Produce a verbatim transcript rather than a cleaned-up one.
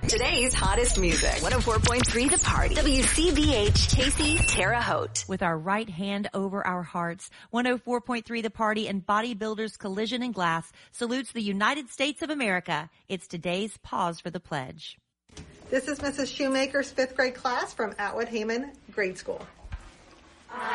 Today's hottest music. one oh four point three The Party. W C B H, Casey, Terre Haute. With our right hand over our hearts, one oh four point three The Party and Bodybuilders Collision and Glass salutes the United States of America. It's today's pause for the pledge. This is Missus Shoemaker's fifth grade class from Atwood Hayman Grade School.